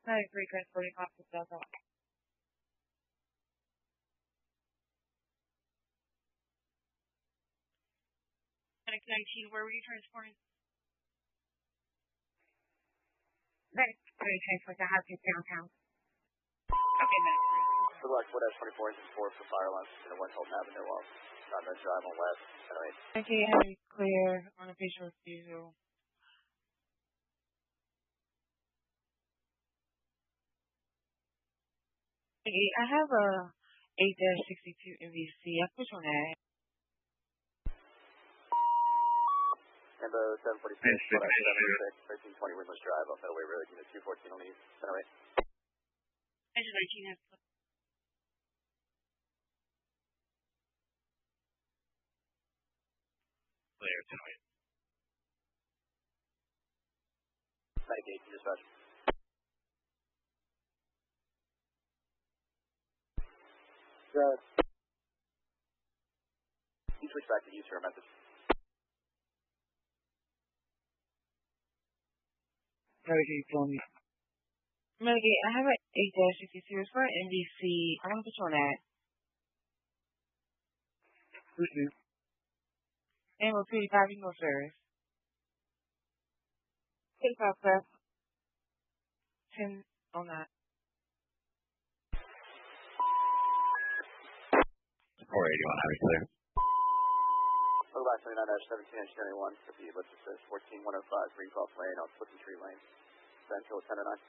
Hi, free transporting office Delta. Medic 19, where were you transporting? Medic 3 transport to Hopkins downtown. Okay, Medic 3. Good luck, Wood S24 is 4 for fire alarms in West Holton Avenue off. Not drive on West, 1008. Okay, heavy clear on a facial refusal. Okay, I have a 8-62 MVC. I push on that. And the 746, 1320 Windlass Drive off Meadoway Road, unit 214 on the east, 1008. Engine 19 has flipped. Clear, 1008. 98 to dispatch. Good. You switch back to use for a message. Okay, tell me. Medicaid, I have an 8-62. It's for an MVC. I want to put you on that. Who's Animal 35, you can go first. 35 plus. 10 on that. 481, heavy clear. Go back 29-17 engineering 1, 50, let's just say 14105 Greencroft Lane on Flippin Tree Lane. Central 1009.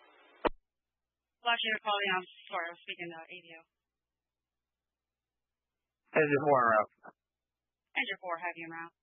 Flash air calling, I'm sorry, I was speaking to ADO. Engine 4 en route. Engine 4, have you en route.